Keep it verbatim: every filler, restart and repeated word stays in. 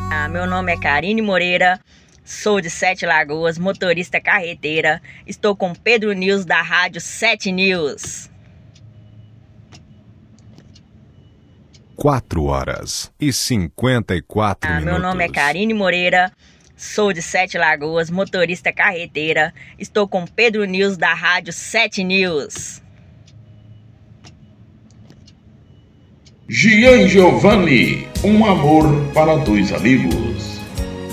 Ah, meu nome é Karine Moreira, sou de Sete Lagoas, motorista carreteira. Estou com Pedro News da Rádio Sete News. quatro horas e cinquenta e quatro ah, minutos. Meu nome é Karine Moreira, sou de Sete Lagoas, motorista carreteira. Estou com Pedro News da Rádio Sete News. Gian Giovanni, um amor para dois amigos.